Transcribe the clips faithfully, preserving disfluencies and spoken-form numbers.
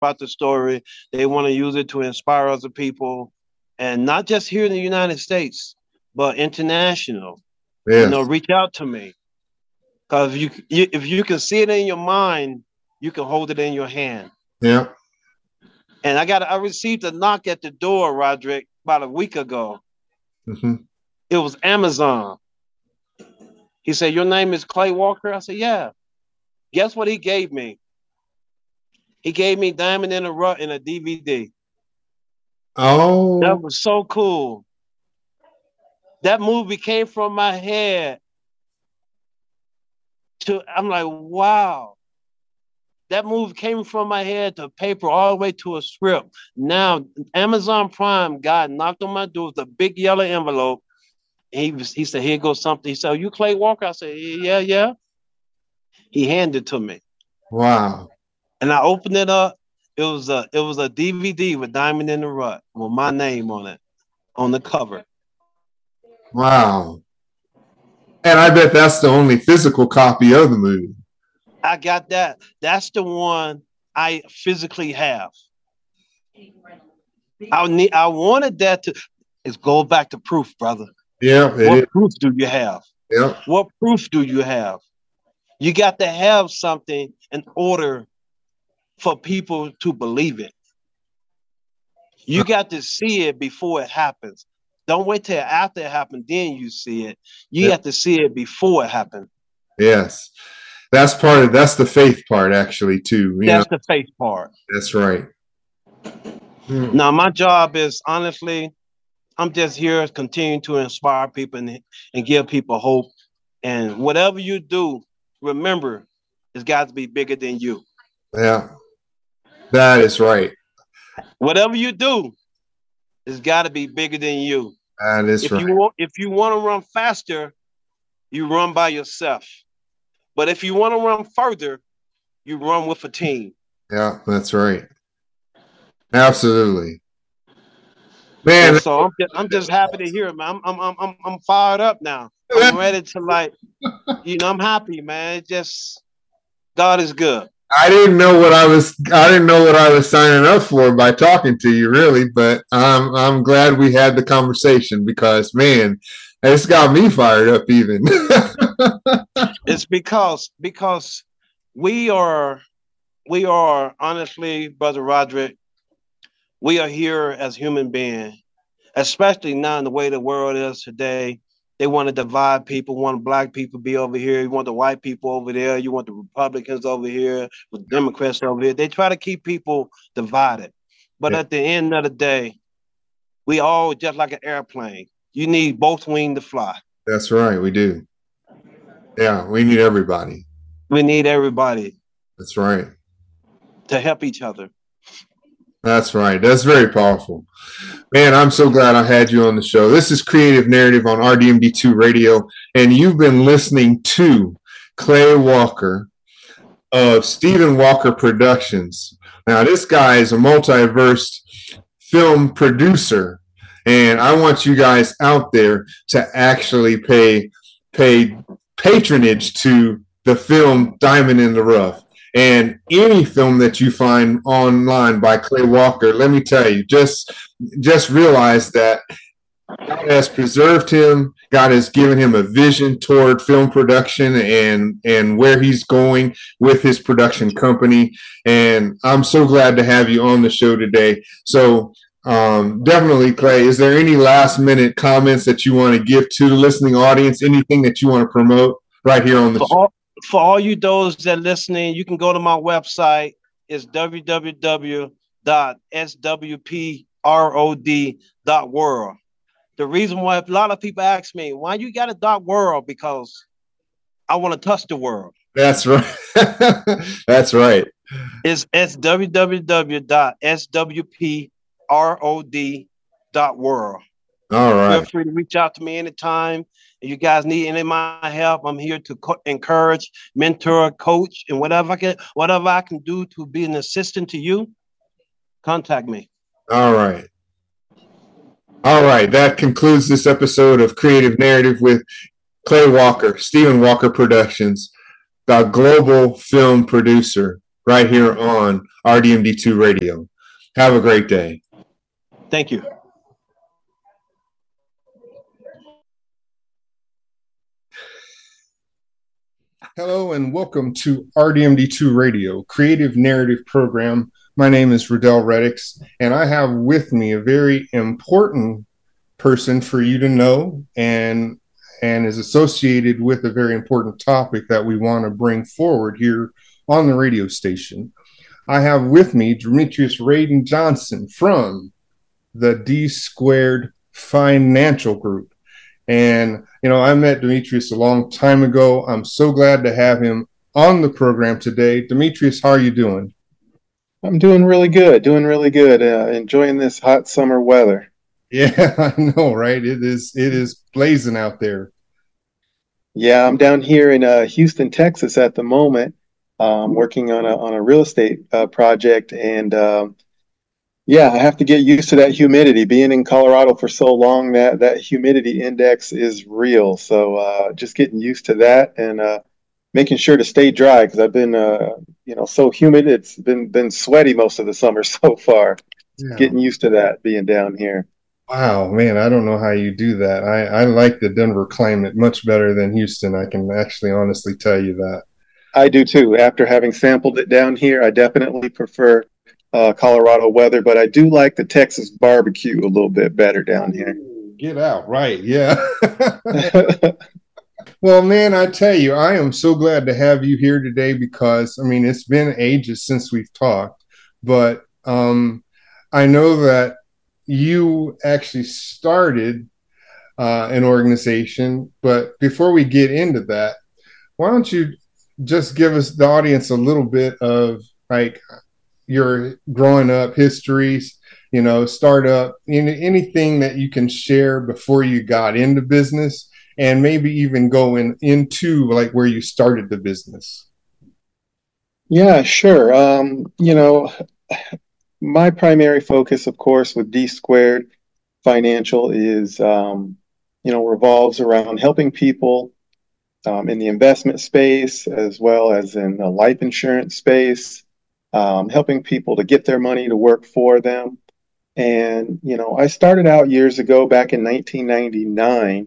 about the story. They want to use it to inspire other people, and not just here in the United States, but international. You know, Yes. reach out to me because you, you if you can see it in your mind, you can hold it in your hand. Yeah. And I got I received a knock at the door, Roderick, about a week ago. Mm-hmm. It was Amazon. He said, "Your name is Clay Walker?" I said, "Yeah." Guess what he gave me? He gave me Diamond in the Rough in a D V D. That Oh, was so cool. That movie came from my head to, I'm like, wow. That movie came from my head to paper all the way to a script. Now, Amazon Prime guy knocked on my door with a big yellow envelope. He was, he said, "Here goes something." He said, "Are you Clay Walker?" I said, "Yeah, yeah." He handed it to me. wow. And I opened it up. It was a it was a D V D with Diamond in the Rough with my name on it on the cover. Wow. And I bet that's the only physical copy of the movie. I got that. That's the one I physically have. I need. I wanted that to. It's go back to proof, brother. Yeah, it What is. proof do you have? Yeah. What proof do you have? You got to have something in order for people to believe it. You got to see it before it happens. Don't wait till after it happened, then you see it. You Yeah. have to see it before it happened. Yes. That's part of that's the faith part actually too. You That's know, the faith part. that's right. Hmm. Now, my job is honestly, I'm just here continuing to inspire people and, and give people hope. And whatever you do, remember, it's got to be bigger than you. Yeah. That is right. Whatever you do, it's got to be bigger than you. That is If right. you want, if you want to run faster, you run by yourself. But if you want to run further, you run with a team. Yeah, that's right. Absolutely. Man, And so I'm just, I'm just happy to hear it, man. I'm, I'm, I'm, I'm fired up now. I'm ready to like, you know, I'm happy, man. It just, God is good. I didn't know what I was I didn't know what I was signing up for by talking to you really, but I'm I'm glad we had the conversation because man, it's got me fired up even. It's because because we are we are honestly, Brother Roderick, we are here as human beings, especially now in the way the world is today. They want to divide people, want black people to be over here, you want the white people over there, you want the Republicans over here, with Democrats over here. They try to keep people divided. But Yeah. at the end of the day, we all just like an airplane. You need both wings to fly. That's right, we do. Yeah, we need everybody. We need everybody That's right. to help each other. That's right. That's very powerful. Man, I'm so glad I had you on the show. This is Creative Narrative on R D M D two Radio, and you've been listening to Clay Walker of Stephen Walker Productions. Now, this guy is a multiverse film producer, and I want you guys out there to actually pay pay patronage to the film Diamond in the Rough. And any film that you find online by Clay Walker, let me tell you, just just realize that God has preserved him. God has given him a vision toward film production and and where he's going with his production company. And I'm so glad to have you on the show today. So um, definitely, Clay, is there any last minute comments that you want to give to the listening audience? Anything that you want to promote right here on the For show? all, for all you those that are listening, you can go to my website. It's w w w dot s w p rod dot world. The reason why a lot of people ask me, why you got a dot world? Because I want to touch the world. That's right. That's right. It's, it's w w w dot s w p rod dot world. All right. Feel free to reach out to me anytime. If you guys need any of my help, I'm here to co- encourage, mentor, coach, and whatever I can, whatever I can do to be an assistant to you, contact me. All right. All right. That concludes this episode of Creative Narrative with Clay Walker, Stephen Walker Productions, the global film producer. right here on R D M D two Radio. Have a great day. Thank you. Hello and welcome to R D M D two Radio, Creative Narrative Program. My name is Riddell Reddix, and I have with me a very important person for you to know and and is associated with a very important topic that we want to bring forward here on the radio station. I have with me Demetrius Radin Johnson from the D Squared Financial Group. And, you know, I met Demetrius a long time ago. I'm so glad to have him on the program today. Demetrius, how are you doing? I'm doing really good, doing really good. Uh, enjoying this hot summer weather. Yeah, I know, right? It is, it is blazing out there. Yeah, I'm down here in uh, Houston, Texas at the moment, um, working on a on a real estate uh, project, and um, yeah, I have to get used to that humidity. Being in Colorado for so long, that that humidity index is real. So uh, just getting used to that and uh, making sure to stay dry because I've been, uh, you know, so humid. It's been been sweaty most of the summer so far. Yeah. Getting used to that being down here. Wow, man, I don't know how you do that. I, I like the Denver climate much better than Houston. I can actually honestly tell you that. I do too. After having sampled it down here, I definitely prefer uh, Colorado weather, but I do like the Texas barbecue a little bit better down here. Get out, right? Yeah. Well, man, I tell you, I am so glad to have you here today because, I mean, it's been ages since we've talked, but um, I know that you actually started uh, an organization. But before we get into that, why don't you just give us, the audience, a little bit of like your growing up histories, you know, startup, anything that you can share before you got into business, and maybe even going into like where you started the business. Yeah, sure. Um, you know, my primary focus, of course, with D Squared Financial is, um, you know, revolves around helping people um, in the investment space as well as in the life insurance space, um, helping people to get their money to work for them. And, you know, I started out years ago back in nineteen ninety-nine,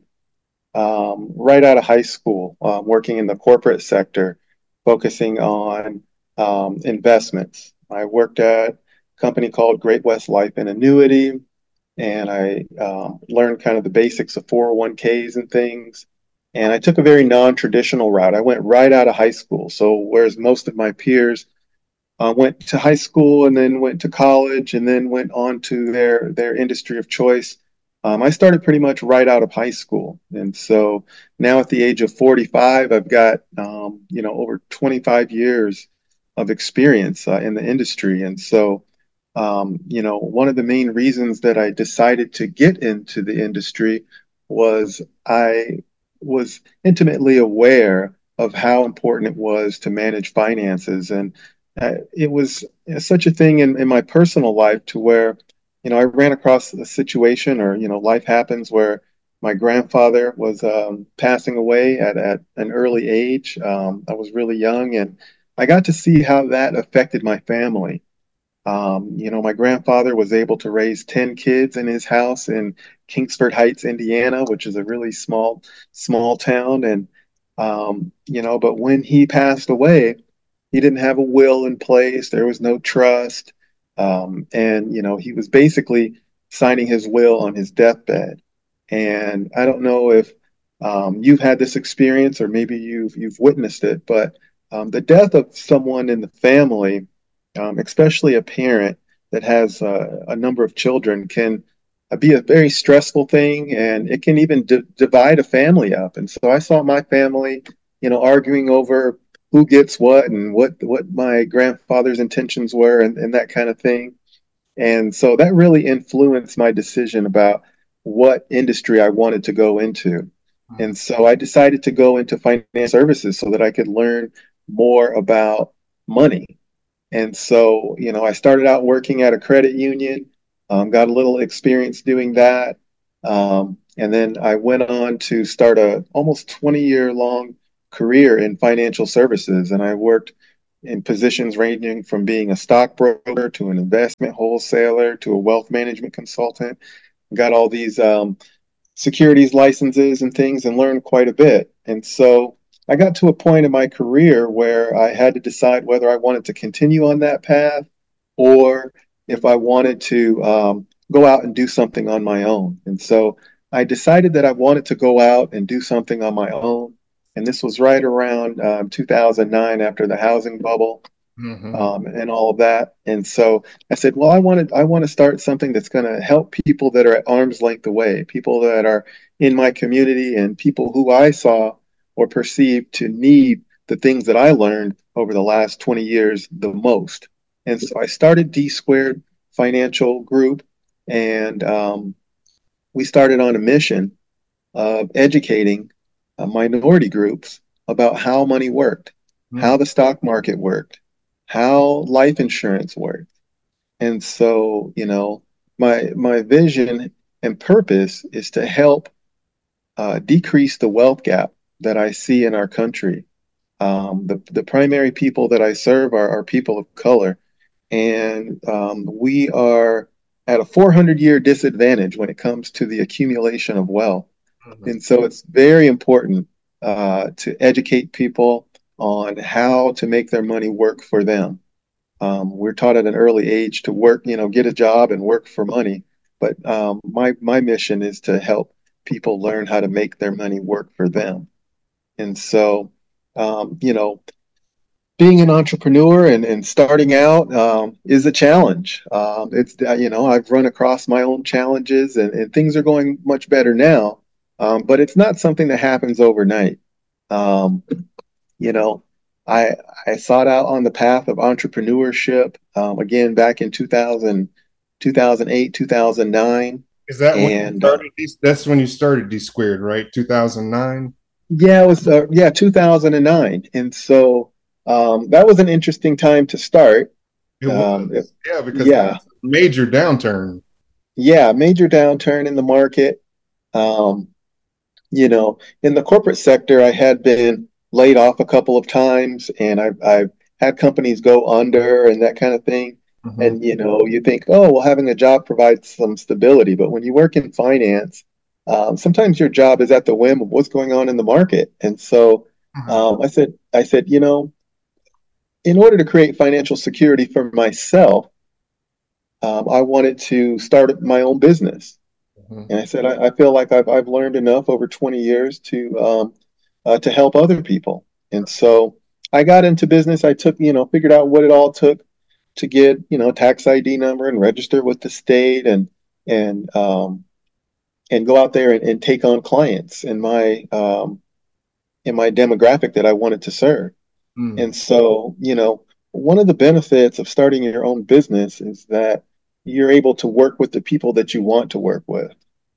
um, right out of high school, uh, working in the corporate sector, focusing on um, investments. I worked at a company called Great West Life and Annuity, and I um, learned kind of the basics of four oh one k's and things. And I took a very non-traditional route. I went right out of high school. So whereas most of my peers uh, went to high school and then went to college and then went on to their their industry of choice, um, I started pretty much right out of high school. And so now at the age of forty-five, I've got um, you know over twenty-five years of experience uh, in the industry. And so um, you know, one of the main reasons that I decided to get into the industry was I was intimately aware of how important it was to manage finances. And uh, it was such a thing in, in my personal life to where, you know, I ran across a situation or, you know, life happens where my grandfather was um, passing away at, at an early age. Um, I was really young and I got to see how that affected my family. Um, you know, my grandfather was able to raise ten kids in his house in Kingsford Heights, Indiana, which is a really small, small town. And, um, you know, but when he passed away, he didn't have a will in place. There was no trust. Um, and, you know, he was basically signing his will on his deathbed. And I don't know if um, you've had this experience or maybe you've, you've witnessed it, but um, the death of someone in the family, um, especially a parent that has uh, a number of children, can uh, be a very stressful thing, and it can even d- divide a family up. And so I saw my family, you know, arguing over who gets what and what what my grandfather's intentions were, and, and that kind of thing. And so that really influenced my decision about what industry I wanted to go into. And so I decided to go into financial services so that I could learn more about money. And so, you know, I started out working at a credit union, um, got a little experience doing that. Um, and then I went on to start a almost twenty year long career in financial services. And I worked in positions ranging from being a stockbroker to an investment wholesaler to a wealth management consultant. Got all these um, securities licenses and things and learned quite a bit. And so I got to a point in my career where I had to decide whether I wanted to continue on that path or if I wanted to um, go out and do something on my own. And so I decided that I wanted to go out and do something on my own. And this was right around um, two thousand nine after the housing bubble. Mm-hmm. Um, and all of that. And so I said, well, I wanted, I want to start something that's going to help people that are at arm's length away, people that are in my community and people who I saw or perceived to need the things that I learned over the last twenty years the most. And so I started D Squared Financial Group, and um, we started on a mission of educating uh, minority groups about how money worked, mm-hmm. how the stock market worked, how life insurance worked. And so, you know, my my vision and purpose is to help uh, decrease the wealth gap that I see in our country. Um, the, the primary people that I serve are, are people of color. And um, we are at a four hundred year disadvantage when it comes to the accumulation of wealth. Mm-hmm. And so it's very important uh, to educate people on how to make their money work for them. Um, we're taught at an early age to work, you know, get a job and work for money. But um, my my mission is to help people learn how to make their money work for them. And so, um, you know, being an entrepreneur and, and starting out um, is a challenge. Um, it's, you know, I've run across my own challenges and, and things are going much better now. Um, but it's not something that happens overnight. Um, you know, I I sought out on the path of entrepreneurship um, again back in two thousand, two thousand eight, two thousand nine. Is that when and, you started? Uh, that's when you started D Squared, right? two thousand nine. Yeah, it was. Uh, yeah, two thousand nine, and so um, that was an interesting time to start. It was, um, yeah, because yeah, major downturn. Yeah, major downturn in the market. Um, you know, in the corporate sector, I had been laid off a couple of times, and I've, I've had companies go under and that kind of thing. Mm-hmm. And, you know, you think, oh, well, having a job provides some stability. But when you work in finance, um, sometimes your job is at the whim of what's going on in the market. And so mm-hmm. um, I said, I said, you know, in order to create financial security for myself, um, I wanted to start my own business. Mm-hmm. And I said, I, I feel like I've, I've learned enough over twenty years to um, uh, to help other people. And so I got into business. I took, you know, figured out what it all took to get, you know, tax I D number and register with the state and and um, and go out there and, and take on clients in my um, in my demographic that I wanted to serve. Mm. And so, you know, one of the benefits of starting your own business is that you're able to work with the people that you want to work with.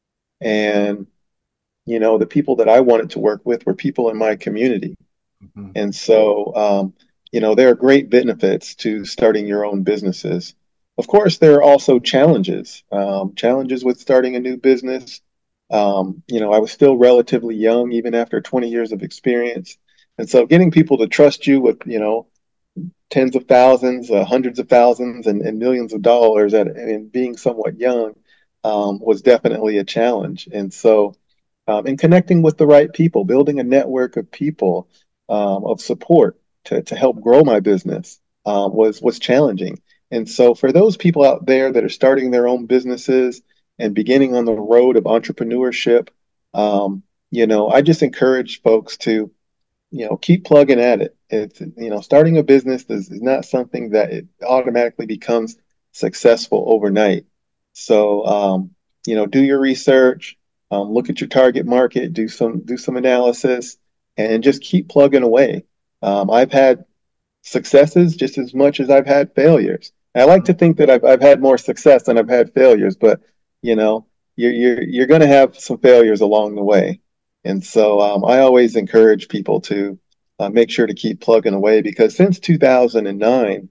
And, you know, the people that I wanted to work with were people in my community. Mm-hmm. And so, um, you know, there are great benefits to starting your own businesses. Of course, there are also challenges, um, challenges with starting a new business. Um, you know, I was still relatively young, even after twenty years of experience. And so getting people to trust you with, you know, tens of thousands, uh, hundreds of thousands, and, and millions of dollars at, and being somewhat young um, was definitely a challenge. And so um, in connecting with the right people, building a network of people um, of support to, to help grow my business uh, was, was challenging. And so for those people out there that are starting their own businesses and beginning on the road of entrepreneurship, um, you know, I just encourage folks to, you know, keep plugging at it. It's, you know, starting a business is, is not something that it automatically becomes successful overnight. So, um, you know, do your research, um, look at your target market, do some, do some analysis, and just keep plugging away. Um, I've had successes just as much as I've had failures. And I like to think that I've, I've had more success than I've had failures, but, you know, you're, you're, you're going to have some failures along the way. And so um, I always encourage people to uh, make sure to keep plugging away, because since two thousand nine,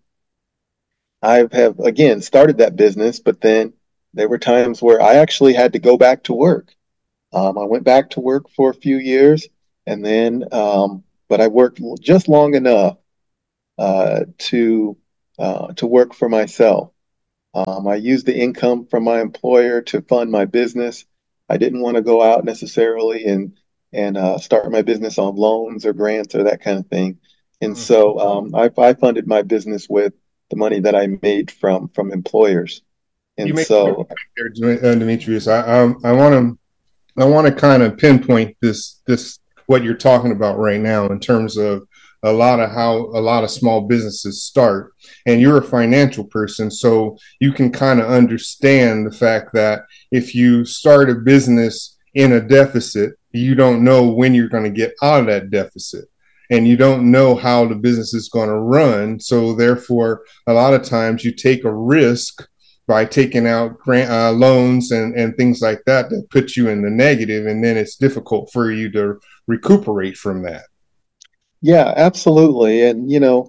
I have, again, started that business, but then there were times where I actually had to go back to work. Um, I went back to work for a few years, and then, um, but I worked just long enough uh, to uh, to work for myself. Um, I used the income from my employer to fund my business. I didn't want to go out necessarily and and uh, start my business on loans or grants or that kind of thing. And Mm. so um, I, I funded my business with the money that I made from from employers. You And make a good so, point there, uh, Demetrius. I I, I want to I want to kind of pinpoint this this what you're talking about right now in terms of a lot of how a lot of small businesses start. And you're a financial person, so you can kind of understand the fact that if you start a business in a deficit, you don't know when you're going to get out of that deficit. And you don't know how the business is going to run. So therefore, a lot of times you take a risk by taking out grant uh, loans and, and things like that that put you in the negative, and then it's difficult for you to recuperate from that. yeah, absolutely. And you know,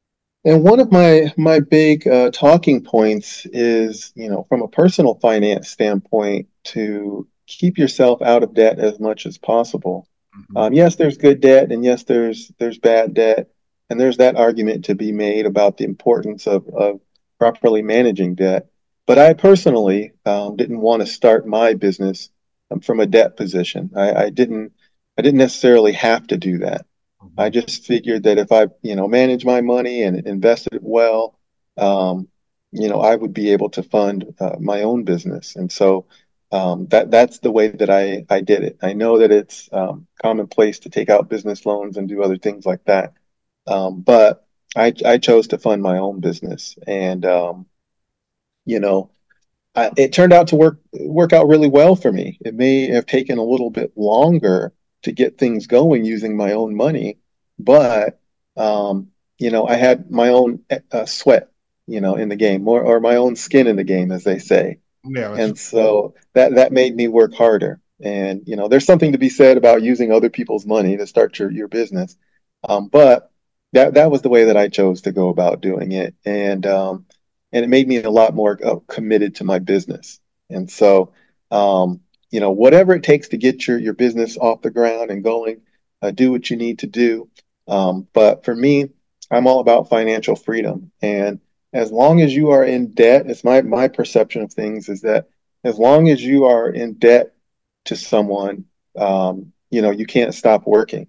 and one of my my big uh, talking points is, you know, from a personal finance standpoint, to keep yourself out of debt as much as possible. Mm-hmm. Um, yes, there's good debt, and yes, there's there's bad debt, and there's that argument to be made about the importance of of properly managing debt. But I personally um, didn't want to start my business um, from a debt position. I, I didn't I didn't necessarily have to do that. I Mm-hmm. just figured that if I, you know, manage my money and invested it well, um, you know, I would be able to fund uh, my own business. And so um, that that's the way that I I did it. I know that it's um, commonplace to take out business loans and do other things like that, um, but I I chose to fund my own business, and um, you know, I, it turned out to work work out really well for me. It may have taken a little bit longer to get things going using my own money, but um, you know, I had my own uh, sweat, you know, in the game, or or my own skin in the game, as they say. Yeah, that's And so that that made me work harder. And you know, there's something to be said about using other people's money to start your your business. Um, but that that was the way that I chose to go about doing it, and um, and it made me a lot more uh, committed to my business. And so, um, you know, whatever it takes to get your your business off the ground and going, uh, do what you need to do. Um, but for me, I'm all about financial freedom, and as long as you are in debt, it's my my perception of things is that as long as you are in debt to someone, um, you know, you can't stop working.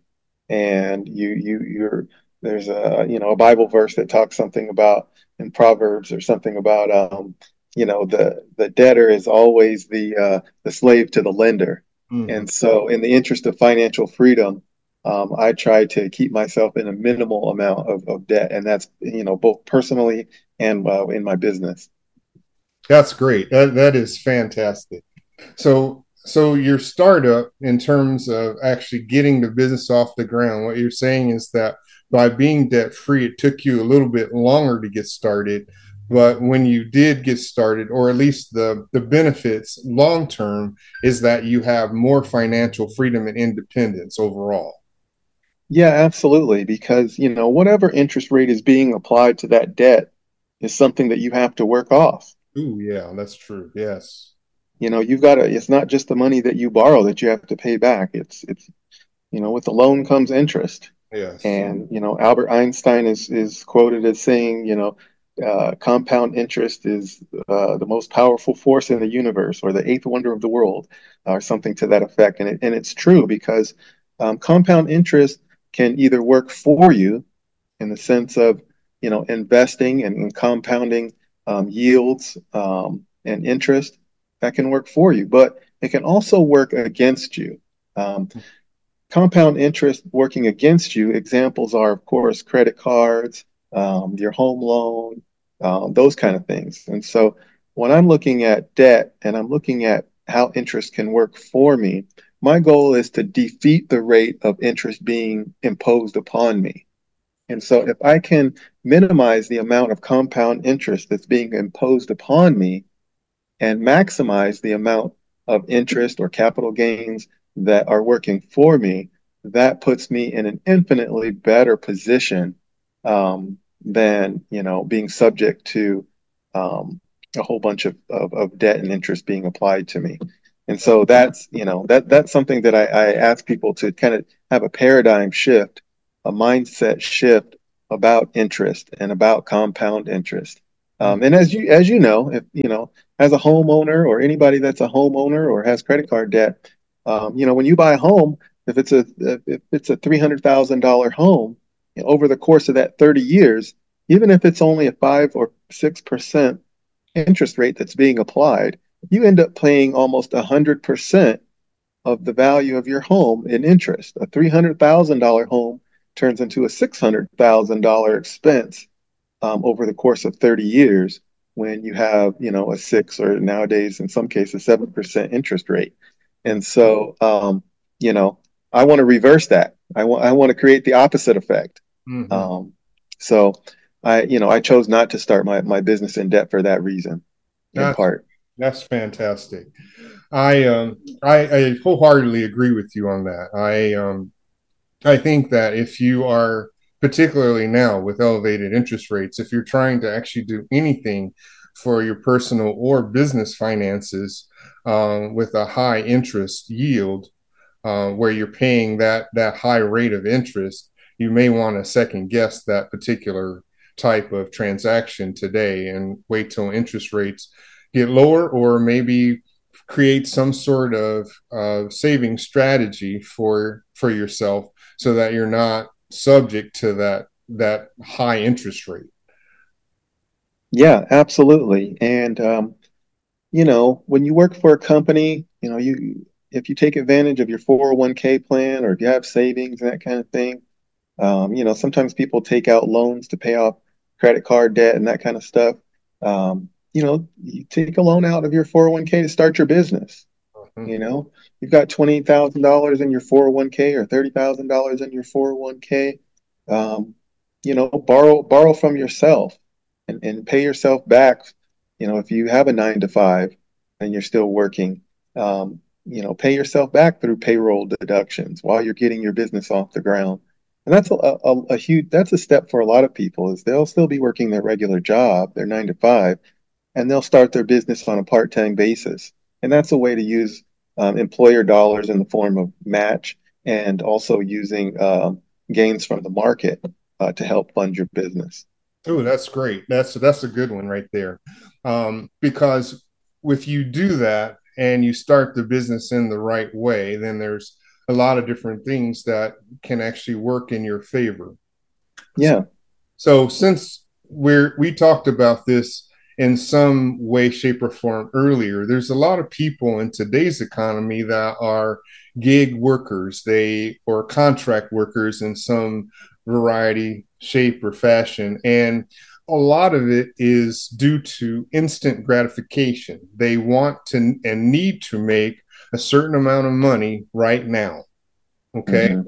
And you you you're there's a you know a Bible verse that talks something about in Proverbs or something about um, you know, the the debtor is always the uh, the slave to the lender. mm-hmm. And so in the interest of financial freedom, um, I try to keep myself in a minimal amount of, of debt, and that's, you know, both personally and uh, in my business. That's great. That, that is fantastic. So, so your startup, in terms of actually getting the business off the ground, what you're saying is that by being debt free, it took you a little bit longer to get started. But when you did get started, or at least the, the benefits long term, is that you have more financial freedom and independence overall. Yeah, absolutely. Because, you know, whatever interest rate is being applied to that debt is something that you have to work off. Ooh, yeah, that's true. Yes. You know, you've got to, it's not just the money that you borrow that you have to pay back. It's, it's, you know, with the loan comes interest. Yes. And, you know, Albert Einstein is, is quoted as saying, you know, uh, compound interest is uh, the most powerful force in the universe, or the eighth wonder of the world, or something to that effect. And, it, and it's true because um, compound interest can either work for you in the sense of, you know, investing and, and compounding um, yields um, and interest. That can work for you, but it can also work against you. Um, compound interest working against you, examples are, of course, credit cards, um, your home loan, um, those kind of things. And so when I'm looking at debt and I'm looking at how interest can work for me, my goal is to defeat the rate of interest being imposed upon me. And so if I can minimize the amount of compound interest that's being imposed upon me and maximize the amount of interest or capital gains that are working for me, that puts me in an infinitely better position um, than, you know, being subject to um, a whole bunch of, of, of debt and interest being applied to me. And so that's, you know, that that's something that I, I ask people to kind of have a paradigm shift, a mindset shift about interest and about compound interest. Um, and as you as you know, if you know, as a homeowner or anybody that's a homeowner or has credit card debt, um, you know, when you buy a home, if it's a if it's a three hundred thousand dollar home, over the course of that thirty years, even if it's only a five or six percent interest rate that's being applied, you end up paying almost a hundred percent of the value of your home in interest. A three hundred thousand dollar home turns into a six hundred thousand dollar expense um, over the course of thirty years when you have, you know, a six or nowadays in some cases seven percent interest rate. And so, um, you know, I want to reverse that. I want I want to create the opposite effect. Mm-hmm. Um, so I, you know, I chose not to start my, my business in debt for that reason, in that's, part. That's fantastic. I, um, I I wholeheartedly agree with you on that. I um, I think that if you are, particularly now with elevated interest rates, if you're trying to actually do anything for your personal or business finances um, with a high interest yield, uh, where you're paying that that high rate of interest, you may want to second guess that particular type of transaction today and wait till interest rates get lower, or maybe create some sort of uh, saving strategy for for yourself so that you're not subject to that that high interest rate. Yeah, absolutely. And um, you know, when you work for a company, you know, you if you take advantage of your four oh one k plan or if you have savings and that kind of thing, um, you know, sometimes people take out loans to pay off credit card debt and that kind of stuff. Um, you know, you take a loan out of your four oh one k to start your business. Mm-hmm. You know, you've got twenty thousand dollars in your four oh one k or thirty thousand dollars in your four oh one k. Um, you know, borrow borrow from yourself and, and pay yourself back. You know, if you have a nine to five and you're still working, um, you know, pay yourself back through payroll deductions while you're getting your business off the ground. And that's a, a, a huge, that's a step for a lot of people is they'll still be working their regular job, their nine to five, and they'll start their business on a part-time basis. And that's a way to use um, employer dollars in the form of match and also using um, gains from the market uh, to help fund your business. Oh, that's great. That's that's a good one right there. Um, because if you do that and you start the business in the right way, then there's a lot of different things that can actually work in your favor. Yeah. So, so since we're we talked about this in some way, shape, or form earlier, there's a lot of people in today's economy that are gig workers, they or contract workers in some variety, shape, or fashion. And a lot of it is due to instant gratification. They want to and need to make a certain amount of money right now. Okay. Mm-hmm.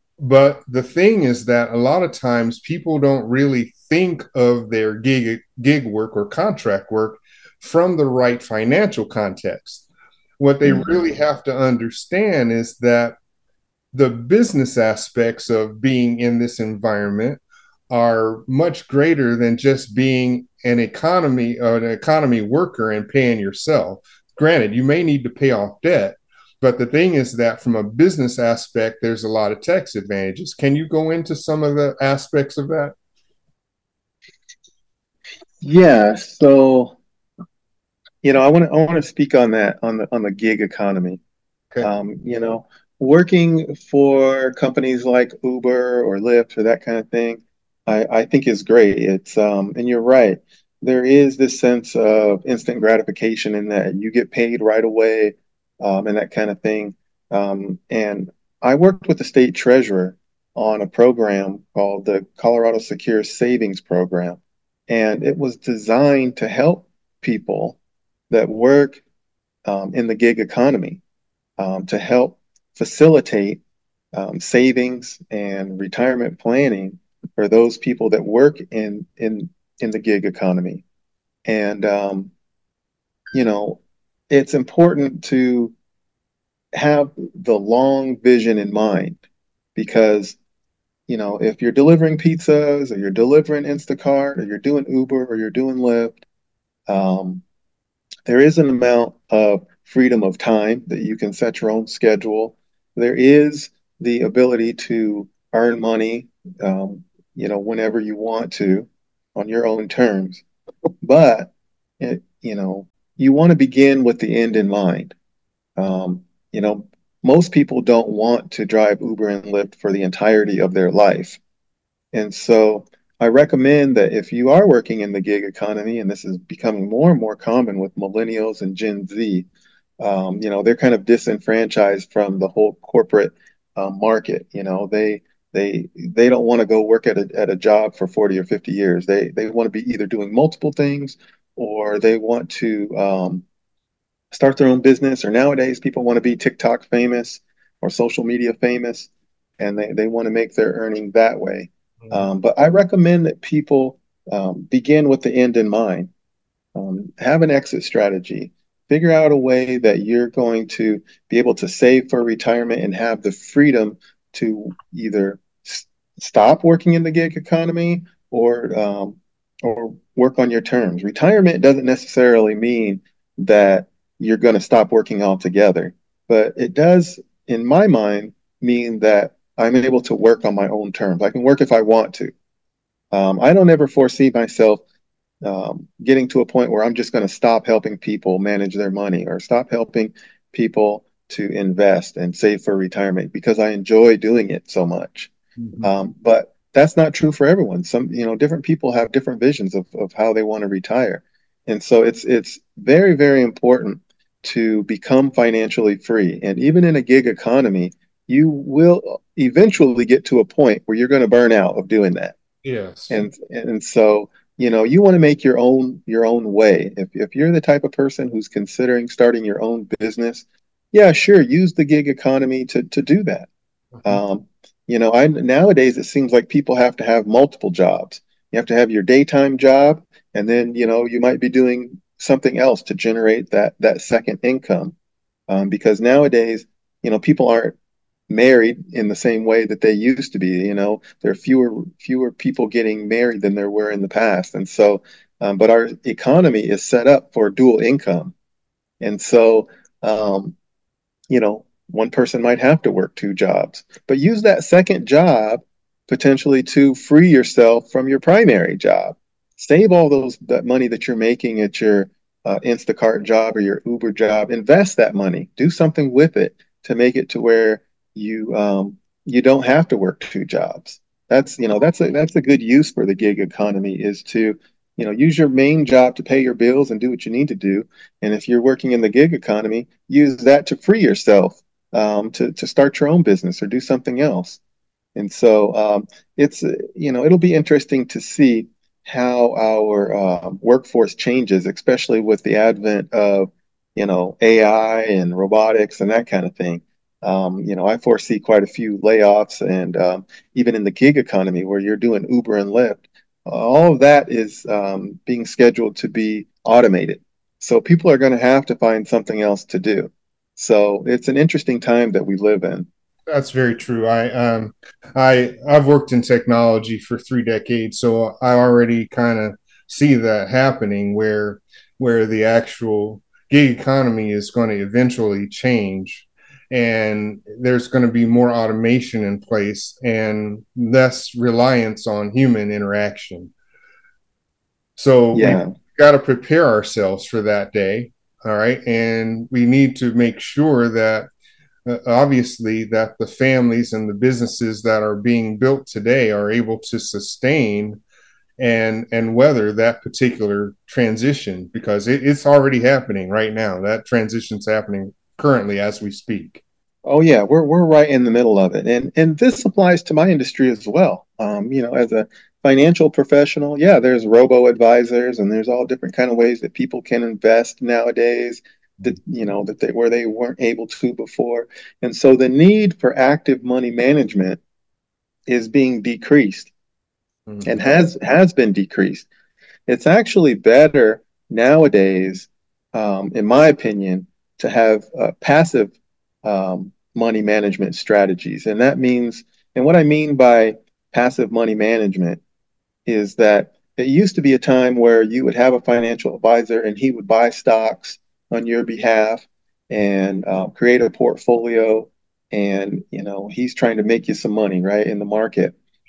But the thing is that a lot of times people don't really think of their gig, gig work or contract work from the right financial context. What they mm-hmm. really have to understand is that the business aspects of being in this environment are much greater than just being an economy or an economy worker and paying yourself. Granted, you may need to pay off debt, but the thing is that from a business aspect, there's a lot of tax advantages. Can you go into some of the aspects of that? Yeah. So, you know, I want to I want to speak on that on the on the gig economy. Okay. Um, you know, working for companies like Uber or Lyft or that kind of thing, I, I think is great. It's um, and you're right. There is this sense of instant gratification in that you get paid right away. Um, and that kind of thing. Um, and I worked with the state treasurer on a program called the Colorado Secure Savings Program. And it was designed to help people that work um, in the gig economy um, to help facilitate um, savings and retirement planning for those people that work in, in, in the gig economy. And, um, you know, it's important to have the long vision in mind because, you know, if you're delivering pizzas or you're delivering Instacart or you're doing Uber or you're doing Lyft, um, there is an amount of freedom of time that you can set your own schedule. There is the ability to earn money um, you know, whenever you want to on your own terms. But, it, you know, you want to begin with the end in mind. Um, you know, most people don't want to drive Uber and Lyft for the entirety of their life. And so I recommend that if you are working in the gig economy, and this is becoming more and more common with millennials and Gen Z, um, you know, they're kind of disenfranchised from the whole corporate um, market. You know, they they they don't want to go work at a at a job for forty or fifty years. They they want to be either doing multiple things, or they want to um, start their own business. Or nowadays, people want to be TikTok famous or social media famous, and they, they want to make their earning that way. Um, but I recommend that people um, begin with the end in mind. Um, have an exit strategy. Figure out a way that you're going to be able to save for retirement and have the freedom to either s- stop working in the gig economy, or um, or work on your terms. Retirement doesn't necessarily mean that you're going to stop working altogether, but it does, in my mind, mean that I'm able to work on my own terms. I can work if I want to. Um, I don't ever foresee myself um, getting to a point where I'm just going to stop helping people manage their money, or stop helping people to invest and save for retirement, because I enjoy doing it so much. Mhm. Um, but that's not true for everyone. Some, you know, different people have different visions of, of how they want to retire. And so it's it's very, very important to become financially free. And even in a gig economy, you will eventually get to a point where you're going to burn out of doing that. Yes. And and so, you know, you want to make your own your own way. If if you're the type of person who's considering starting your own business, yeah, sure, use the gig economy to to do that. Mhm. Um, you know, I nowadays it seems like people have to have multiple jobs. You have to have your daytime job, and then, you know, you might be doing something else to generate that that second income. Um, because nowadays, you know, people aren't married in the same way that they used to be. You know, there are fewer fewer people getting married than there were in the past, and so, um, but our economy is set up for dual income, and so, um, you know, one person might have to work two jobs, but use that second job potentially to free yourself from your primary job. Save all those that money that you're making at your uh, Instacart job or your Uber job. Invest that money. Do something with it to make it to where you um, you don't have to work two jobs. That's you know that's a that's a good use for the gig economy, is to you know use your main job to pay your bills and do what you need to do. And if you're working in the gig economy, use that to free yourself, um, to to start your own business or do something else. And so um, it's uh, you know it'll be interesting to see how our um, workforce changes, especially with the advent of you know A I and robotics and that kind of thing. Um, you know, I foresee quite a few layoffs, and um, even in the gig economy where you're doing Uber and Lyft, all of that is um, being scheduled to be automated. So people are going to have to find something else to do. So it's an interesting time that we live in. That's very true. I um I I've worked in technology for three decades, so I already kind of see that happening where where the actual gig economy is going to eventually change, and there's going to be more automation in place and less reliance on human interaction. So we Yeah. got to prepare ourselves for that day. All right. And we need to make sure that uh, obviously that the families and the businesses that are being built today are able to sustain and and weather that particular transition, because it, it's already happening right now. That transition's happening currently as we speak. Oh yeah, we're we're right in the middle of it, and and this applies to my industry as well. Um, you know, as a financial professional, yeah, there's robo advisors, and there's all different kind of ways that people can invest nowadays that you know that they where they weren't able to before, and so the need for active money management is being decreased and Mhm. has has been decreased. It's actually better nowadays, um, in my opinion, to have uh, passive um, money management strategies. And that means, and what I mean by passive money management is that it used to be a time where you would have a financial advisor and he would buy stocks on your behalf and uh, create a portfolio. And, you know, he's trying to make you some money, right, in the market.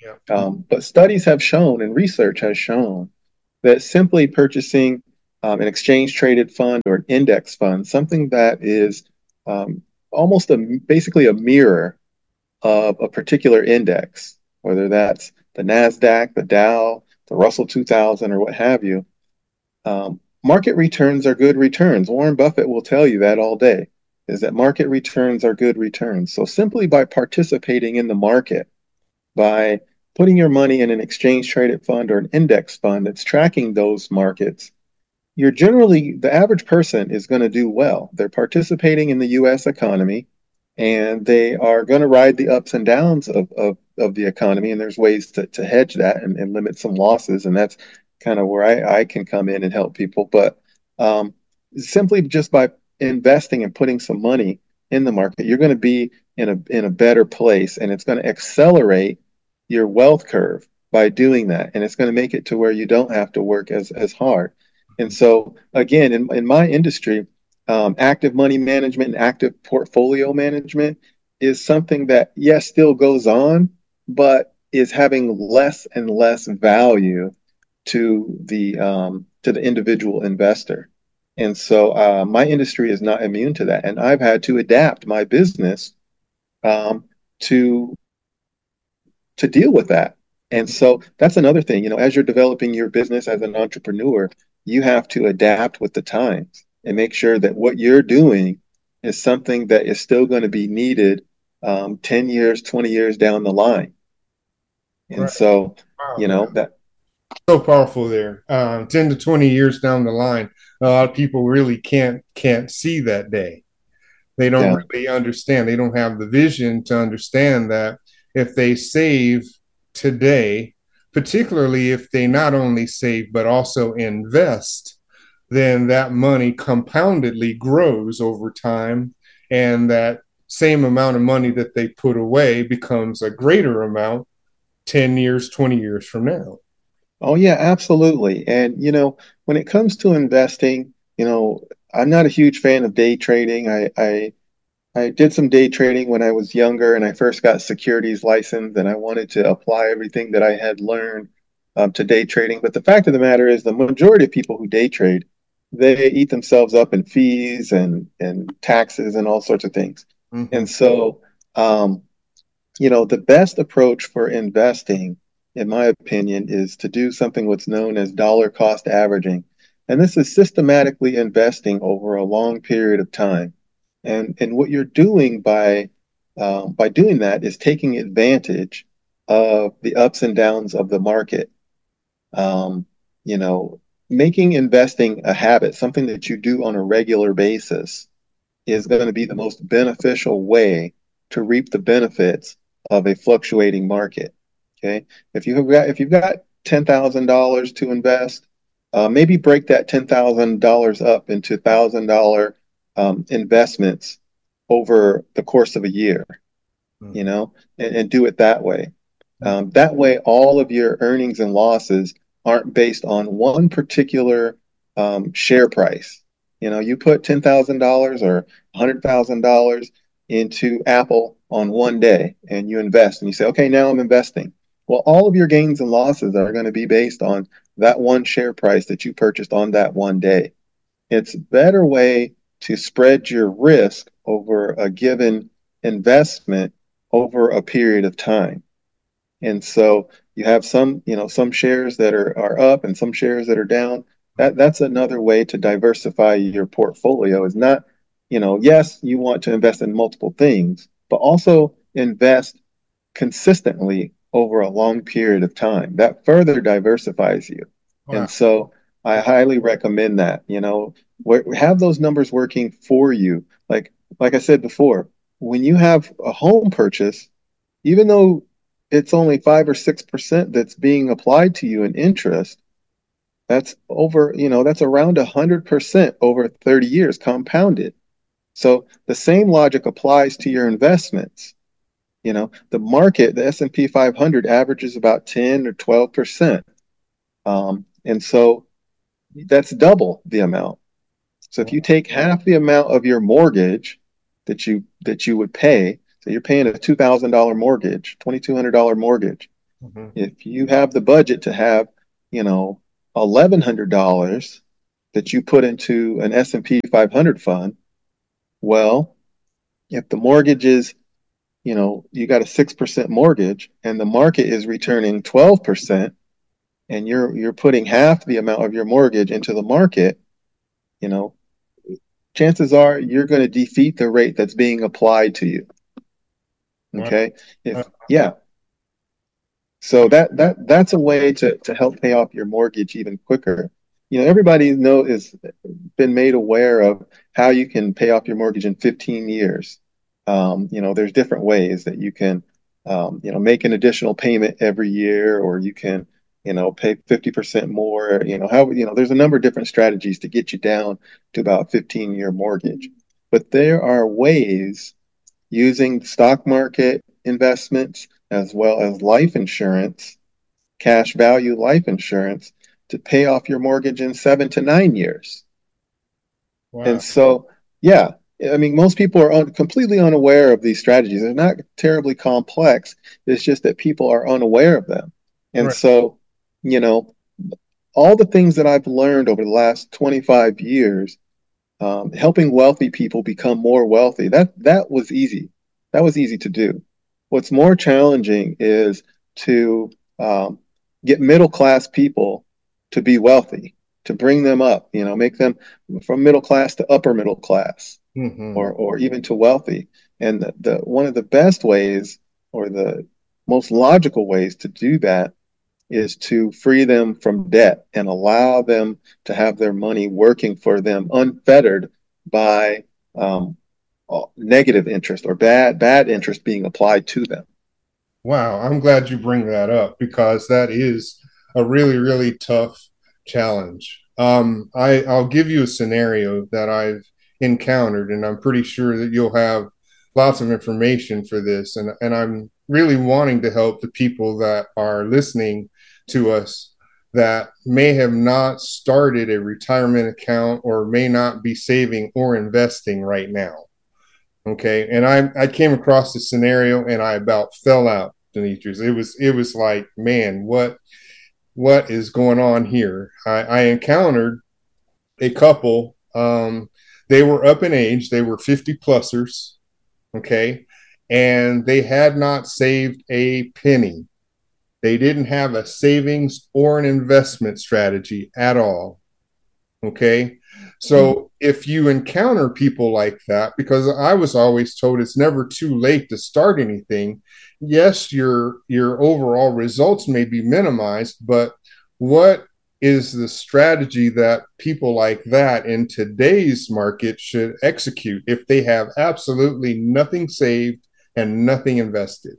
Yeah. Um, but studies have shown and research has shown that simply purchasing um, an exchange traded fund or an index fund, something that is um, almost a basically a mirror of a particular index, whether that's the NASDAQ, the Dow, the Russell two thousand, or what have you, um, market returns are good returns. Warren Buffett will tell you that all day, is that market returns are good returns. So simply by participating in the market, by putting your money in an exchange traded fund or an index fund that's tracking those markets, you're generally, the average person is going to do well. They're participating in the U S economy and they are going to ride the ups and downs of, of, of the economy. And there's ways to, to hedge that and, and limit some losses. And that's kind of where I, I can come in and help people. But um, simply just by investing and putting some money in the market, you're going to be in a, in a better place, and it's going to accelerate your wealth curve by doing that. And it's going to make it to where you don't have to work as, as hard. And so, again, in, in my industry, um, active money management and active portfolio management is something that, yes, still goes on, but is having less and less value to the um, to the individual investor. And so, uh, my industry is not immune to that, and I've had to adapt my business um, to to deal with that. And so that's another thing, you know, as you're developing your business as an entrepreneur, you have to adapt with the times and make sure that what you're doing is something that is still going to be needed um, ten years, twenty years down the line. And Right. so, Wow, you know, that so powerful there. Um, ten to twenty years down the line, a lot of people really can't can't see that day. They don't yeah, really understand. They don't have the vision to understand that if they save today, particularly if they not only save but also invest, then that money compoundedly grows over time, and that same amount of money that they put away becomes a greater amount ten years, twenty years from now. oh yeah, absolutely. And you know, when it comes to investing, you know, I'm not a huge fan of day trading. I, I I did some day trading when I was younger and I first got securities license, and I wanted to apply everything that I had learned um, to day trading. But the fact of the matter is, the majority of people who day trade, they eat themselves up in fees and, and taxes and all sorts of things. Mm-hmm. And so, um, you know, the best approach for investing, in my opinion, is to do something what's known as dollar cost averaging. And this is systematically investing over a long period of time. And and what you're doing by um, by doing that is taking advantage of the ups and downs of the market. Um, you know, making investing a habit, something that you do on a regular basis, is going to be the most beneficial way to reap the benefits of a fluctuating market. Okay, if you have got if you've got ten thousand dollars to invest, uh, maybe break that ten thousand dollars up into thousand dollar um, investments over the course of a year. You know, and, and do it that way. Um, that way, all of your earnings and losses aren't based on one particular um, share price. You know, you put ten thousand dollars or one hundred thousand dollars into Apple on one day and you invest and you say, okay, now I'm investing. Well, all of your gains and losses are going to be based on that one share price that you purchased on that one day. It's a better way to spread your risk over a given investment over a period of time. And so you have some, you know, some shares that are, are up and some shares that are down. That that's another way to diversify your portfolio. Is not, you know, yes, you want to invest in multiple things, but also invest consistently over a long period of time. That further diversifies you. Wow. And so I highly recommend that, you know, where, have those numbers working for you. Like like I said before, when you have a home purchase, even though it's only five or six percent that's being applied to you in interest, that's over, you know, that's around a hundred percent over thirty years compounded. So the same logic applies to your investments. You know, the market, the S and P five hundred averages about ten or twelve percent. Um, and so that's double the amount. So if you take half the amount of your mortgage that you that you would pay, so you're paying a two thousand dollars mortgage, twenty-two hundred dollars mortgage, Mm-hmm. If you have the budget to have, you know, eleven hundred dollars that you put into an S and P five hundred fund, well, if the mortgage is, you know, you got a six percent mortgage and the market is returning twelve percent, and you're you're putting half the amount of your mortgage into the market, you know, chances are you're going to defeat the rate that's being applied to you. Wow. Okay? If yeah. So that that that's a way to to help pay off your mortgage even quicker. You know, everybody know is been made aware of how you can pay off your mortgage in fifteen years. Um, you know, there's different ways that you can, um, you know, make an additional payment every year, or you can, you know, pay fifty percent more. You know, how, you know, there's a number of different strategies to get you down to about fifteen year mortgage. But there are ways using stock market investments as well as life insurance, cash value life insurance, to pay off your mortgage in seven to nine years. Wow. And so, yeah, I mean, most people are un- completely unaware of these strategies. They're not terribly complex. It's just that people are unaware of them. And Right. so, you know, all the things that I've learned over the last twenty-five years, um, helping wealthy people become more wealthy, that that was easy. That was easy to do. What's more challenging is to um, get middle class people to be wealthy, to bring them up, you know, make them from middle class to upper middle class, Mm-hmm. or or even to wealthy. And the, the one of the best ways, or the most logical ways to do that, is to free them from debt and allow them to have their money working for them unfettered by um, negative interest or bad bad interest being applied to them. Wow, I'm glad you bring that up because that is a really, really tough challenge. Um, I, I'll give you a scenario that I've encountered, and I'm pretty sure that you'll have lots of information for this. And, and I'm really wanting to help the people that are listening to us that may have not started a retirement account or may not be saving or investing right now. Okay. And I, I came across this scenario and I about fell out, Demetrius. It was, it was like, man, what, what is going on here? I, I encountered a couple. Um, they were up in age. They were fifty plusers. Okay. And they had not saved a penny. They didn't have a savings or an investment strategy at all. Okay. So if you encounter people like that, because I was always told it's never too late to start anything. Yes, your your overall results may be minimized, but what is the strategy that people like that in today's market should execute if they have absolutely nothing saved and nothing invested?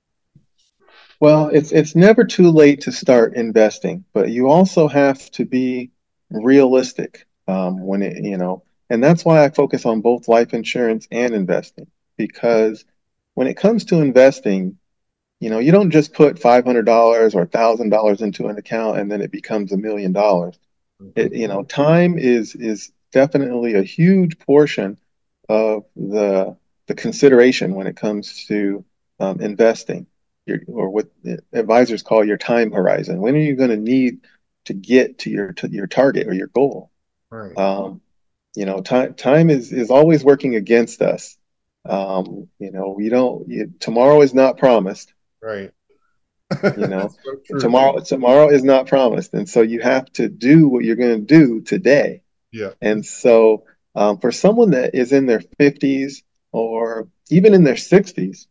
Well, it's it's never too late to start investing, but you also have to be realistic um, when it, you know, and that's why I focus on both life insurance and investing, because when it comes to investing, you know, you don't just put five hundred dollars or one thousand dollars into an account and then it becomes a million dollars. It, you know, time is is definitely a huge portion of the the consideration when it comes to um, investing, your, or what advisors call your time horizon. When are you going to need to get to your to your target or your goal? Right. Um, you know, time time is is always working against us. Um, you know, we don't. You, tomorrow is not promised. Right. You know, That's so true. tomorrow tomorrow is not promised, and so you have to do what you're going to do today. Yeah. And so, um, for someone that is in their fifties or even in their sixties,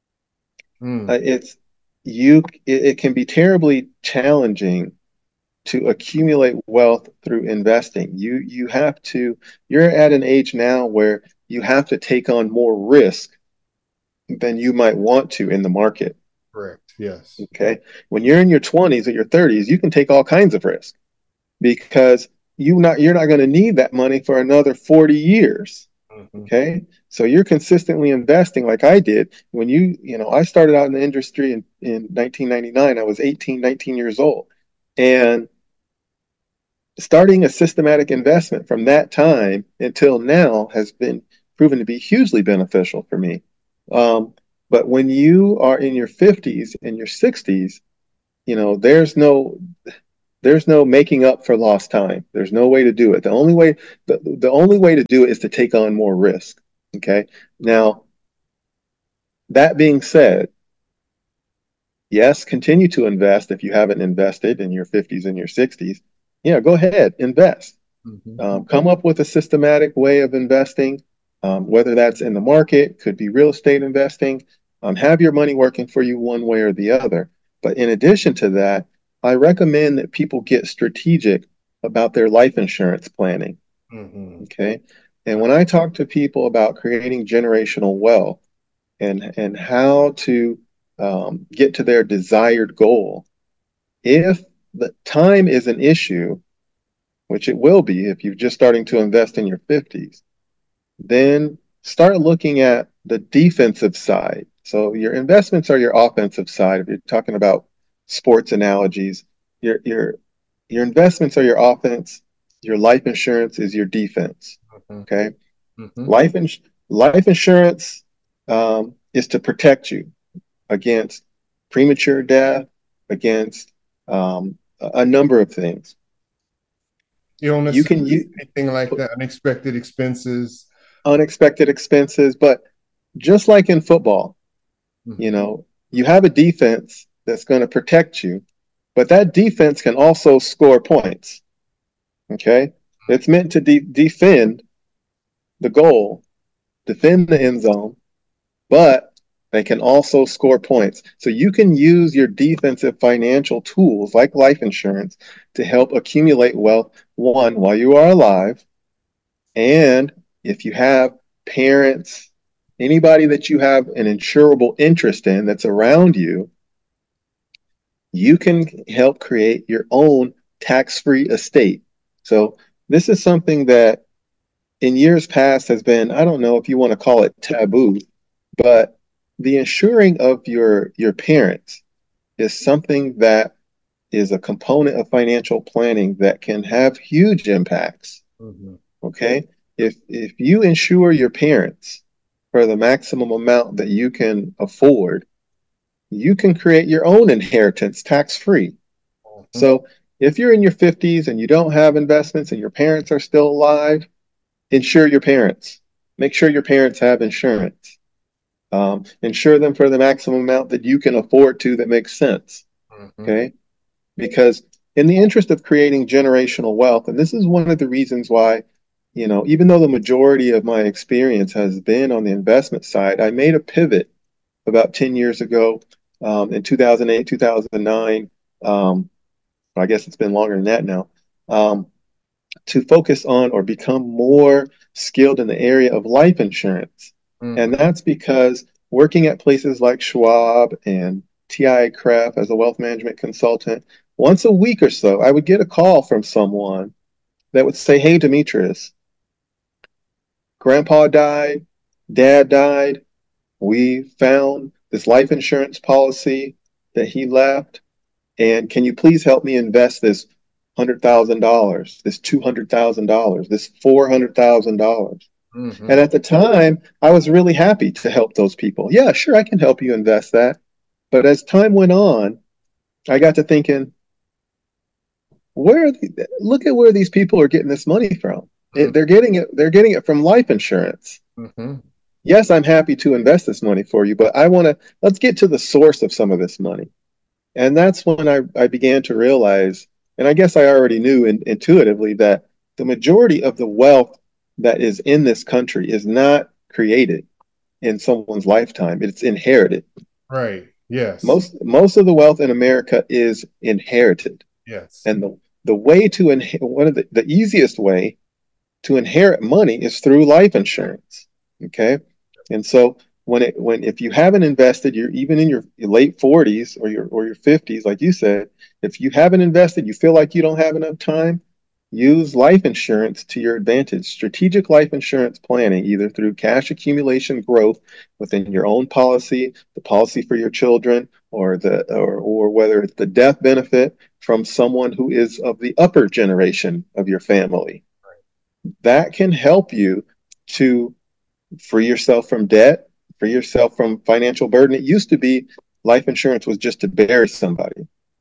Mm. uh, it's you. It, it can be terribly challenging to accumulate wealth through investing. You you have to. You're at an age now where you have to take on more risk than you might want to in the market. Correct. Yes. Okay, when you're in your twenties or your thirties, you can take all kinds of risk because you not you're not going to need that money for another forty years. Mm-hmm. Okay, so you're consistently investing like I did. When you you know I started out in the industry in, in nineteen ninety-nine. I was eighteen, nineteen years old, and starting a systematic investment from that time until now has been proven to be hugely beneficial for me. Um, but when you are in your fifties and your sixties, you know, there's no there's no making up for lost time. There's no way to do it. The only way the, the only way to do it is to take on more risk. Okay. Now, that being said, yes, continue to invest if you haven't invested in your fifties and your sixties. Yeah, go ahead, invest. Mm-hmm. Um, come up with a systematic way of investing, um, whether that's in the market, could be real estate investing. Um, have your money working for you one way or the other. But in addition to that, I recommend that people get strategic about their life insurance planning. Mm-hmm. Okay. And when I talk to people about creating generational wealth and, and how to um, get to their desired goal, if the time is an issue, which it will be if you're just starting to invest in your fifties, then start looking at the defensive side. So your investments are your offensive side. If you're talking about sports analogies, your your your investments are your offense. Your life insurance is your defense. Mm-hmm. Okay, Mm-hmm. life ins- life insurance um, is to protect you against premature death, against um, a, a number of things. You Illnesses, can use anything like that, unexpected expenses. unexpected expenses, but just like in football, Mm-hmm. you know, you have a defense that's going to protect you, but that defense can also score points. Okay. It's meant to de- defend the goal, defend the end zone, but they can also score points. So you can use your defensive financial tools like life insurance to help accumulate wealth, one, while you are alive. And if you have parents, anybody that you have an insurable interest in that's around you, you can help create your own tax-free estate. So this is something that in years past has been, I don't know if you want to call it taboo, but the insuring of your your parents is something that is a component of financial planning that can have huge impacts. Mm-hmm. Okay? If if you insure your parents for the maximum amount that you can afford, you can create your own inheritance tax free. Mm-hmm. So if you're in your fifties and you don't have investments and your parents are still alive, insure your parents. Make sure your parents have insurance. Um, insure them for the maximum amount that you can afford to that makes sense. Mm-hmm. Okay? Because in the interest of creating generational wealth, and this is one of the reasons why, you know, even though the majority of my experience has been on the investment side, I made a pivot about ten years ago um, in two thousand eight, two thousand nine. Um, I guess it's been longer than that now. Um, to focus on or become more skilled in the area of life insurance. Mm-hmm. And that's because working at places like Schwab and T I C R E F as a wealth management consultant, once a week or so, I would get a call from someone that would say, "Hey, Demetrius, grandpa died, dad died. We found this life insurance policy that he left. And can you please help me invest this one hundred thousand dollars, this two hundred thousand dollars, this four hundred thousand dollars?" Mm-hmm. And at the time, I was really happy to help those people. Yeah, sure, I can help you invest that. But as time went on, I got to thinking, where are the, look at where these people are getting this money from. It, they're getting it. They're getting it from life insurance. Mm-hmm. Yes, I'm happy to invest this money for you, but I want to let's get to the source of some of this money. And that's when I, I began to realize, and I guess I already knew in, intuitively, that the majority of the wealth that is in this country is not created in someone's lifetime. It's inherited. Right. Yes. Most most of the wealth in America is inherited. Yes. And the, the way to inherit, one of the, the easiest way to inherit money is through life insurance. Okay. And so when it when if you haven't invested, you're even in your, your late forties or your or your fifties, like you said, if you haven't invested, you feel like you don't have enough time, use life insurance to your advantage. Strategic life insurance planning, either through cash accumulation growth within your own policy, the policy for your children, or the or or whether it's the death benefit from someone who is of the upper generation of your family. That can help you to free yourself from debt, free yourself from financial burden. It used to be life insurance was just to bury somebody.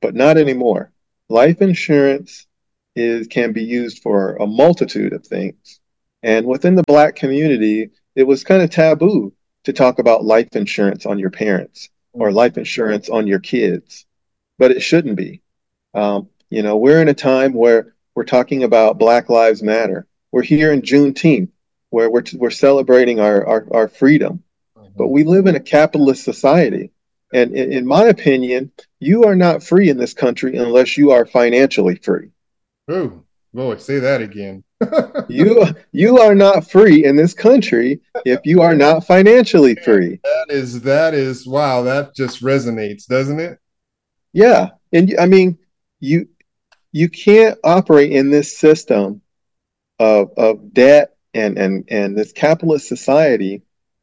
but not anymore. Life insurance is can be used for a multitude of things. And within the Black community, it was kind of taboo to talk about life insurance on your parents or life insurance on your kids, but it shouldn't be. Um, you know, we're in a time where we're talking about Black Lives Matter. We're here in Juneteenth, where we're, we're celebrating our, our, our freedom. But we live in a capitalist society. And in, in my opinion, you are not free in this country unless you are financially free. Oh, boy, say that again. you you are not free in this country if you are not financially free. That is that is wow, that just resonates, doesn't it? Yeah. And I mean, you you can't operate in this system of of debt and and and this capitalist society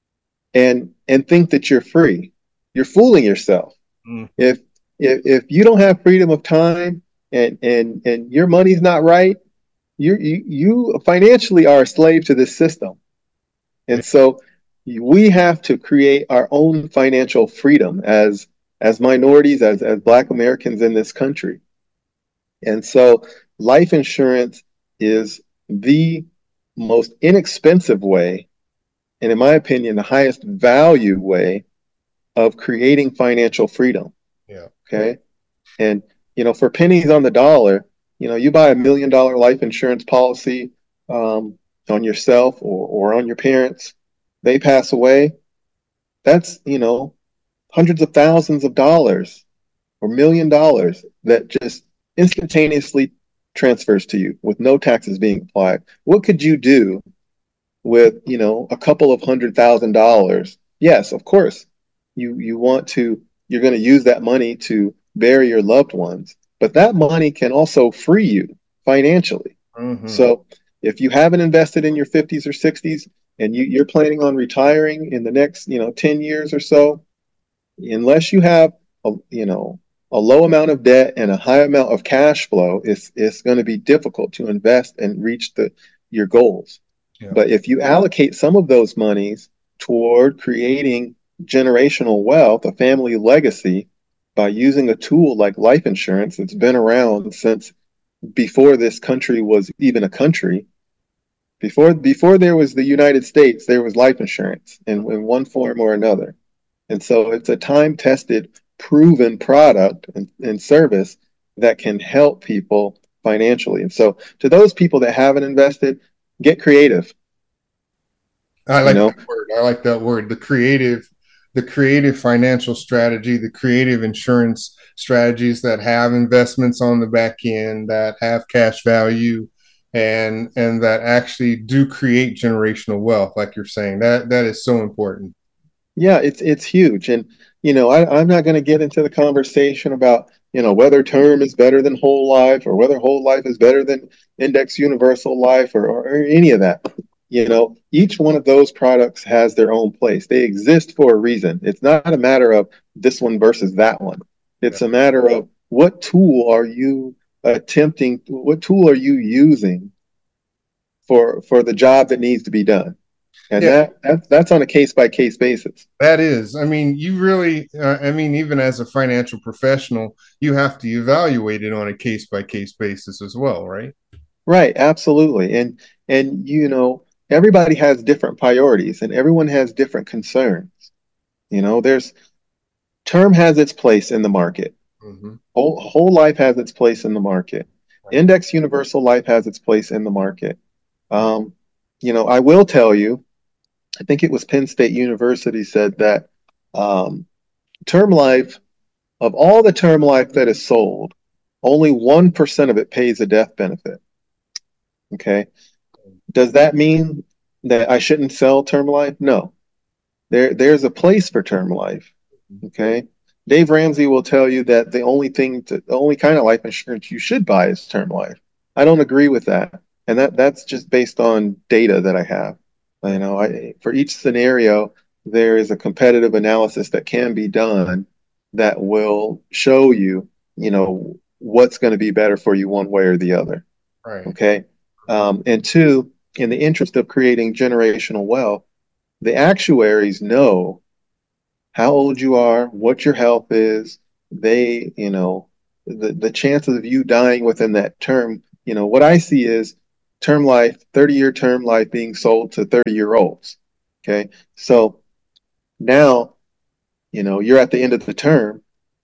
and and think that you're free. You're fooling yourself. Mm. If if if you don't have freedom of time and and and your money's not right, you you you financially are a slave to this system. And so we have to create our own financial freedom as as minorities, as as Black Americans in this country. And so life insurance is the most inexpensive way, and in my opinion, the highest value way of creating financial freedom. Yeah. Okay. And, you know, for pennies on the dollar, you know, you buy a million dollar life insurance policy um, on yourself or, or on your parents, they pass away. That's, you know, hundreds of thousands of dollars or million dollars that just instantaneously transfers to you with no taxes being applied. What could you do with, you know, a couple of hundred thousand dollars? Yes, of course, you you want to, you're going to use that money to bury your loved ones, but that money can also free you financially. Mm-hmm. So if you haven't invested in your fifties or sixties and you, you're planning on retiring in the next, you know, ten years or so, unless you have, a, you know, a low amount of debt and a high amount of cash flow, it's, it's going to be difficult to invest and reach the your goals. Yeah. But if you allocate some of those monies toward creating generational wealth, a family legacy, by using a tool like life insurance that's been around since before this country was even a country. Before before there was the United States, there was life insurance in, in one form or another. And so it's a time-tested, proven product and, and service that can help people financially. And so to those people that haven't invested, get creative. I like you know? that word. I like that word. The creative, the creative financial strategy, the creative insurance strategies that have investments on the back end, that have cash value, and and that actually do create generational wealth, like you're saying. That that is so important. Yeah, it's it's huge. And you know, I, I'm not going to get into the conversation about, you know, whether term is better than whole life or whether whole life is better than index universal life or, or, or any of that. You know, each one of those products has their own place. They exist for a reason. It's not a matter of this one versus that one. It's yeah. a matter of what tool are you attempting, what tool are you using for for the job that needs to be done? And yeah. that, that that's on a case by case basis. That is, I mean, you really, uh, I mean, even as a financial professional, you have to evaluate it on a case by case basis as well, right? Right, absolutely. And and you know, everybody has different priorities and everyone has different concerns. You know, there's term has its place in the market. Mm-hmm. Whole whole life has its place in the market. Right. Index universal life has its place in the market. Um, you know, I will tell you, I think it was Penn State University said that um, term life, of all the term life that is sold, only one percent of it pays a death benefit. Okay. Does that mean that I shouldn't sell term life? No. There, there's a place for term life. Okay. Dave Ramsey will tell you that the only thing, to, the only kind of life insurance you should buy is term life. I don't agree with that. And that, that's just based on data that I have. You know, I, for each scenario, there is a competitive analysis that can be done that will show you, you know, what's going to be better for you one way or the other. Right. Okay. Um, and two, in the interest of creating generational wealth, the actuaries know how old you are, what your health is. They, you know, the, the chances of you dying within that term, you know, what I see is term life, thirty year term life being sold to thirty year olds. Okay. So now, you know, you're at the end of the term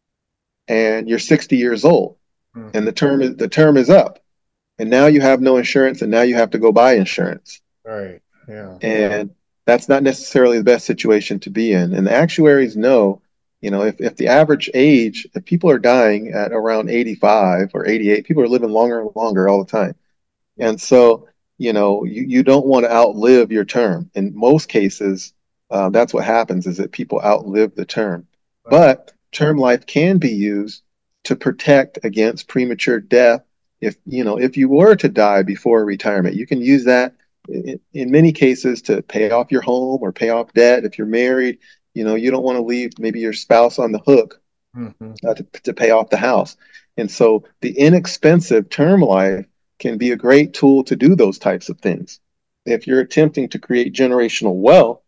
and you're sixty years old Mm-hmm. and the term is, the term is up and now you have no insurance and now you have to go buy insurance. Right. Yeah. And that's not necessarily the best situation to be in. And the actuaries know, you know, if, if the average age, if people are dying at around eighty-five or eighty-eight, people are living longer and longer all the time. And so, you know, you, you don't want to outlive your term. In most cases, uh, that's what happens is that people outlive the term. But term life can be used to protect against premature death. If, you know, if you were to die before retirement, you can use that in, in many cases to pay off your home or pay off debt. If you're married, you know, you don't want to leave maybe your spouse on the hook Mm-hmm. uh, to, to pay off the house. And so the inexpensive term life can be a great tool to do those types of things. If you're attempting to create generational wealth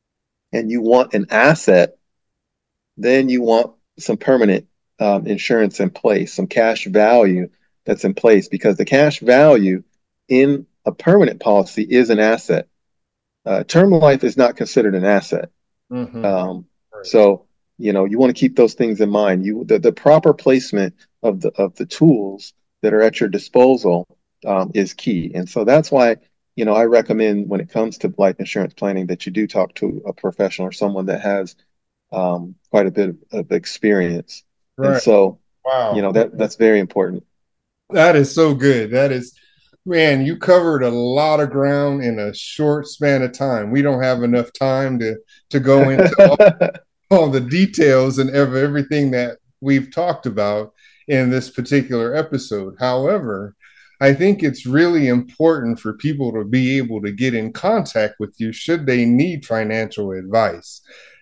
and you want an asset, then you want some permanent um, insurance in place, some cash value that's in place, because the cash value in a permanent policy is an asset. Uh, term life is not considered an asset. Mm-hmm. Um, Right. so, you know, you want to keep those things in mind. You the, the proper placement of the of the tools that are at your disposal um, is key. And so that's why, you know, I recommend when it comes to life insurance planning that you do talk to a professional or someone that has um, quite a bit of, of experience. And Right. so, you Wow. know, that that's very important. That is so good. That is, man, you covered a lot of ground in a short span of time. We don't have enough time to to go into all, all the details and ever everything that we've talked about in this particular episode. However, I think it's really important for people to be able to get in contact with you should they need financial advice.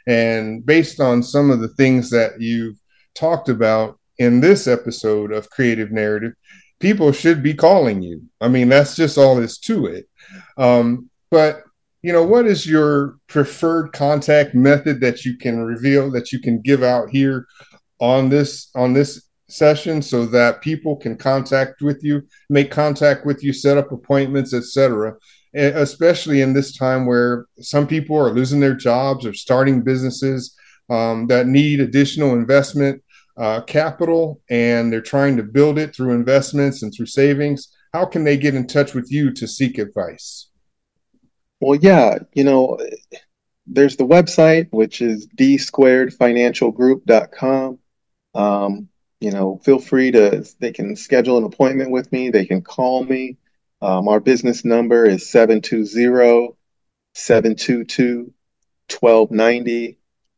And based on some of the things that you've talked about in this episode of Creative Narrative, people should be calling you. I mean, that's just all is to it. Um, but you know, what is your preferred contact method that you can reveal, that you can give out here on this on this session, so that people can contact with you, make contact with you, set up appointments, et cetera, especially in this time where some people are losing their jobs or starting businesses um, that need additional investment uh, capital, and they're trying to build it through investments and through savings. How can they get in touch with you to seek advice? Well, yeah, you know, there's the website, which is d squared financial group dot com. Um, you know, feel free to, they can schedule an appointment with me. They can call me. Um, our business number is seven two zero, seven two two, one two nine zero.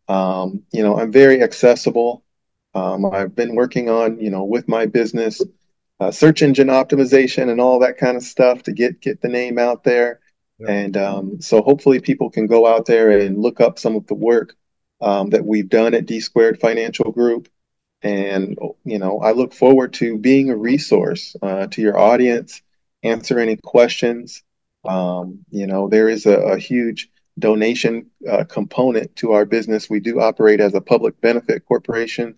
Um, you know, I'm very accessible. Um, I've been working on, you know, with my business, uh, search engine optimization and all that kind of stuff to get get the name out there. Yep. And um, so hopefully people can go out there and look up some of the work um, that we've done at D Squared Financial Group. And, you know, I look forward to being a resource uh, to your audience, answer any questions. Um, you know, there is a, a huge donation uh, component to our business. We do operate as a public benefit corporation.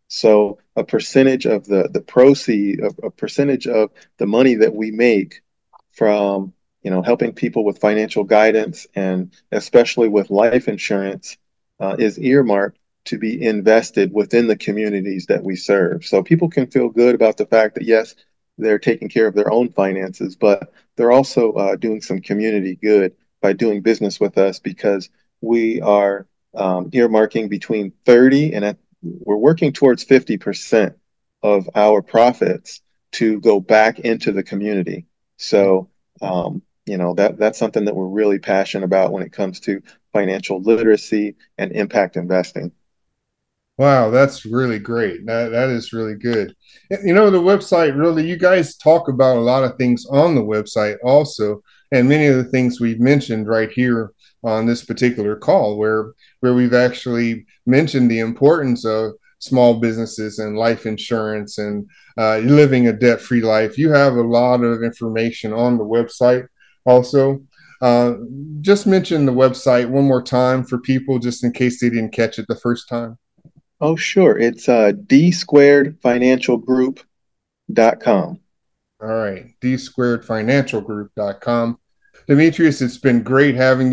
So a percentage of the, the proceed, a, a percentage of the money that we make from, you know, helping people with financial guidance and especially with life insurance uh, is earmarked to be invested within the communities that we serve. So people can feel good about the fact that, yes, they're taking care of their own finances, but they're also uh, doing some community good by doing business with us, because we are um, earmarking between thirty and at, we're working towards fifty percent of our profits to go back into the community. So, um, you know, that that's something that we're really passionate about when it comes to financial literacy and impact investing. Wow, that's really great. That that is really good. You know, the website, really, you guys talk about a lot of things on the website also, and many of the things we've mentioned right here on this particular call, where where we've actually mentioned the importance of small businesses and life insurance and uh, living a debt-free life. You have a lot of information on the website also. Uh, just mention the website one more time for people, just in case they didn't catch it the first time. Oh, sure. It's uh, d squared financial group dot com. All right, d squared financial group dot com. Demetrius, it's been great having you.